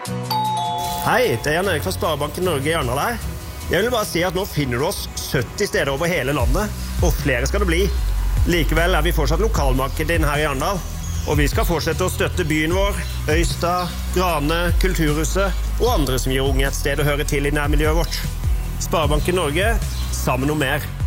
Hei, det Jan Erik fra Sparebanken Norge i Arendal her. Jeg vil bare si at nå finner du oss 70 steder over hele landet, og flere skal det bli. Likevel vi fortsatt lokalmarkedet inn her i Arendal, og vi skal fortsette å støtte byen vår, Øystad, Grane, Kulturhuset og andre som gir unge et sted å høre til i nærmiljøet vårt. Sparebanken Norge, sammen om mer.